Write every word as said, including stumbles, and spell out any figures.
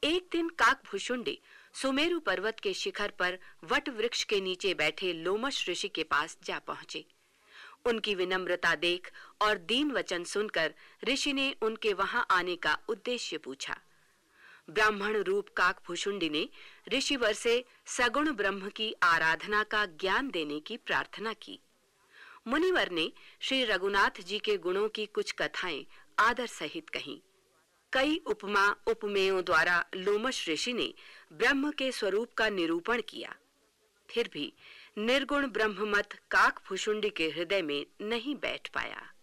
एक दिन काकभूषुंडी सुमेरु पर्वत के शिखर पर वट वृक्ष के नीचे बैठे लोमश ऋषि के पास जा पहुंचे। उनकी विनम्रता देख और दीन वचन सुनकर ऋषि ने उनके वहां आने का उद्देश्य पूछा। ब्राह्मण रूप काकभूषुंडी ने ऋषिवर से सगुण ब्रह्म की आराधना का ज्ञान देने की प्रार्थना की। मुनिवर ने श्री रघुनाथ जी के गुणों की कुछ कथाएं आदर सहित कहीं। कई उपमा उपमेयों द्वारा लोमश ऋषि ने ब्रह्म के स्वरूप का निरूपण किया। फिर भी निर्गुण ब्रह्ममत काकभूषुंडी के हृदय में नहीं बैठ पाया।